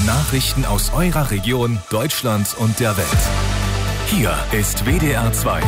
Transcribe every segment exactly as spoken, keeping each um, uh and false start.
Nachrichten aus eurer Region, Deutschland und der Welt. Hier ist W D R zwei.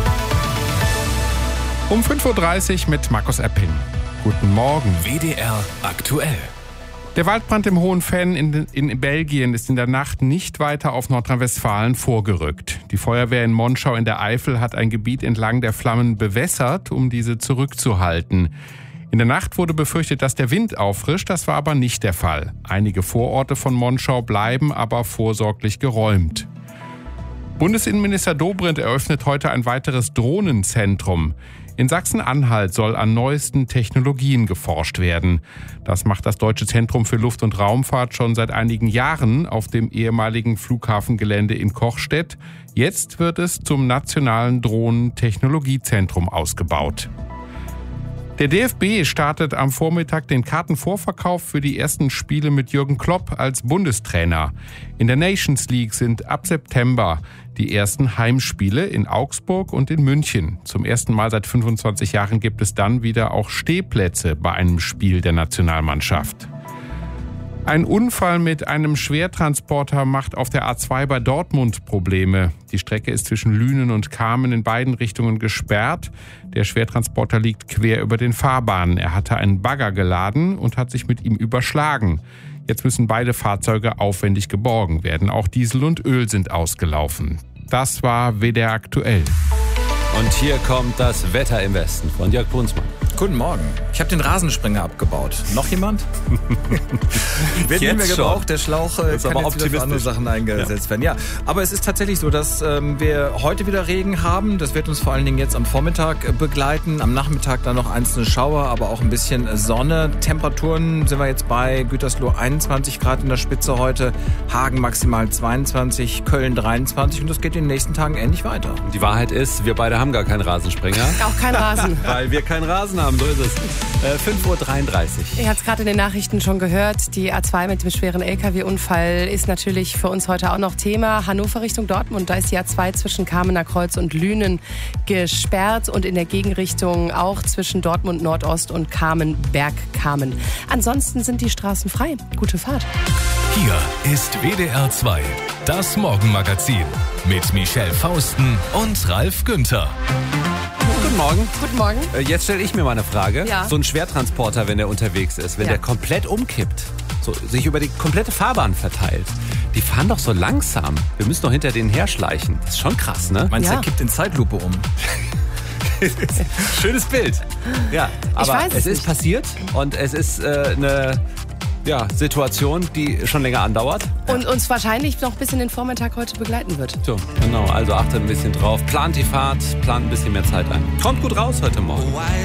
Um fünf Uhr dreißig mit Markus Epping. Guten Morgen. W D R aktuell. Der Waldbrand im Hohenfenn in, in Belgien ist in der Nacht nicht weiter auf Nordrhein-Westfalen vorgerückt. Die Feuerwehr in Monschau in der Eifel hat ein Gebiet entlang der Flammen bewässert, um diese zurückzuhalten. In der Nacht wurde befürchtet, dass der Wind auffrischt, das war aber nicht der Fall. Einige Vororte von Monschau bleiben aber vorsorglich geräumt. Bundesinnenminister Dobrindt eröffnet heute ein weiteres Drohnenzentrum. In Sachsen-Anhalt soll an neuesten Technologien geforscht werden. Das macht das Deutsche Zentrum für Luft- und Raumfahrt schon seit einigen Jahren auf dem ehemaligen Flughafengelände in Kochstedt. Jetzt wird es zum nationalen Drohnentechnologiezentrum ausgebaut. Der D F B startet am Vormittag den Kartenvorverkauf für die ersten Spiele mit Jürgen Klopp als Bundestrainer. In der Nations League sind ab September die ersten Heimspiele in Augsburg und in München. Zum ersten Mal seit fünfundzwanzig Jahren gibt es dann wieder auch Stehplätze bei einem Spiel der Nationalmannschaft. Ein Unfall mit einem Schwertransporter macht auf der A zwei bei Dortmund Probleme. Die Strecke ist zwischen Lünen und Kamen in beiden Richtungen gesperrt. Der Schwertransporter liegt quer über den Fahrbahnen. Er hatte einen Bagger geladen und hat sich mit ihm überschlagen. Jetzt müssen beide Fahrzeuge aufwendig geborgen werden. Auch Diesel und Öl sind ausgelaufen. Das war W D R aktuell. Und hier kommt das Wetter im Westen von Jörg Brunsmann. Guten Morgen. Ich habe den Rasensprenger abgebaut. Noch jemand? Wird nicht mehr gebraucht. Der Schlauch äh, kann aber jetzt wieder für andere Sachen eingesetzt ja. werden. Ja, aber es ist tatsächlich so, dass ähm, wir heute wieder Regen haben. Das wird uns vor allen Dingen jetzt am Vormittag äh, begleiten. Am Nachmittag dann noch einzelne Schauer, aber auch ein bisschen äh, Sonne. Temperaturen sind wir jetzt bei Gütersloh einundzwanzig Grad in der Spitze heute, Hagen maximal zweiundzwanzig, Köln dreiundzwanzig und das geht in den nächsten Tagen ähnlich weiter. Die Wahrheit ist, wir beide haben gar keinen Rasensprenger. Auch kein Rasen. Weil wir keinen Rasen haben, so ist es. Äh, fünf Uhr dreiunddreißig. Ihr habt es gerade in den Nachrichten schon gehört. Die A zwei mit dem schweren L K W-Unfall ist natürlich für uns heute auch noch Thema. Hannover Richtung Dortmund, da ist die A zwei zwischen Kamener Kreuz und Lünen gesperrt und in der Gegenrichtung auch zwischen Dortmund Nordost und Kamen-Berg-Kamen. Ansonsten sind die Straßen frei. Gute Fahrt. Hier ist W D R zwei, das Morgenmagazin mit Michelle Fausten und Ralf Günther. Guten Morgen. Guten Morgen. Äh, jetzt stelle ich mir mal eine Frage. Ja. So ein Schwertransporter, wenn der unterwegs ist, wenn Ja. der komplett umkippt, so, sich über die komplette Fahrbahn verteilt, die fahren doch so langsam. Wir müssen doch hinter denen herschleichen. Das ist schon krass, ne? Meinst du, Ja. er kippt in Zeitlupe um? Schönes Bild. Ja, aber weiß es es ist nicht. passiert und es ist äh, eine ja, Situation, die schon länger andauert. Und uns wahrscheinlich noch bis in den Vormittag heute begleiten wird. So, genau. Also achtet ein bisschen drauf. Plant die Fahrt, plant ein bisschen mehr Zeit ein. Kommt gut raus heute Morgen.